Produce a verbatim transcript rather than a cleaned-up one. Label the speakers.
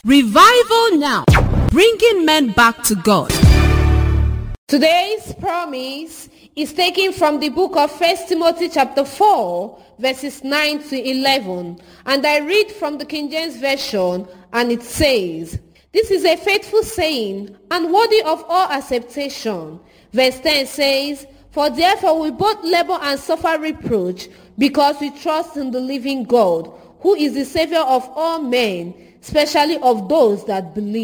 Speaker 1: Revival Now, bringing men back to God.
Speaker 2: Today's promise is taken from the book of First Timothy chapter four, verses nine to eleven, and I read from the King James Version, and it says, "This is a faithful saying and worthy of all acceptation." Verse ten says, "For therefore we both labor and suffer reproach, because we trust in the living God, who is the Savior of all men, especially of those that believe."